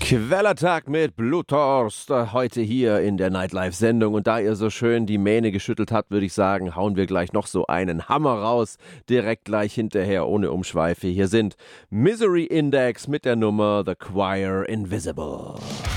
Quellertag mit Bluthorst, heute hier in der Nightlife-Sendung. Und da ihr so schön die Mähne geschüttelt habt, würde ich sagen, hauen wir gleich noch so einen Hammer raus. Direkt gleich hinterher, ohne Umschweife. Hier sind Misery Index mit der Nummer The Choir Invisible.